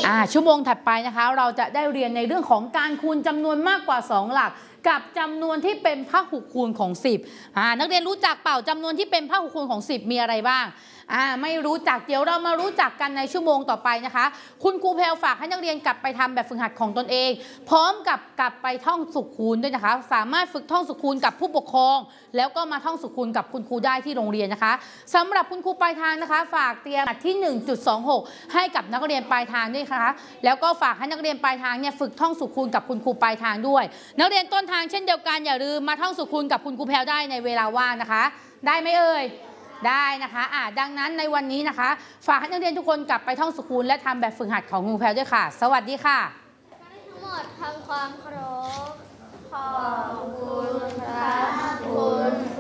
ชั่วโมงถัดไปนะคะเราจะได้เรียนในเรื่องของการคูณจำนวนมากกว่า2หลักกับจำนวนที่เป็นพหุคูณของ10นักเรียนรู้จักเปล่าจำนวนที่เป็นพหุคูณของ10มีอะไรบ้างไม่รู้จักเดี๋ยวเรามารู้จักกันในชั่วโมงต่อไปนะคะคุณครูแพรวฝากให้นักเรียนกลับไปทำแบบฝึกหัดของตนเองพร้อมกับกลับไปท่องสุขคูณด้วยนะคะสามารถฝึกท่องสุขคูณกับผู้ปกครองแล้วก็มาท่องสุขคูณกับคุณครูได้ที่โรงเรียนนะคะสำหรับคุณครูปลายทางนะคะฝากเตรียมที่ 1.26 ให้กับนักเรียนปลายทางด้วยนะคะแล้วก็ฝากให้นักเรียนปลายทางเนี่ยฝึกท่องสุขคูณกับคุณครูปลายทางด้วยนักเรียนต้นทางเช่นเดียวกันอย่าลืมมาท่องสุขคูณกับคุณครูแพรวได้ในเวลาว่างนะคะได้ไหมเอ่ยได้นะคะดังนั้นในวันนี้นะคะฝากให้นักเรียนทุกคนกลับไปท่องสุขคูณและทำแบบฝึกหัดของครูแพรวด้วยค่ะสวัสดีค่ะทั้งหมดทำความเคารพขอบคุณพระคุณ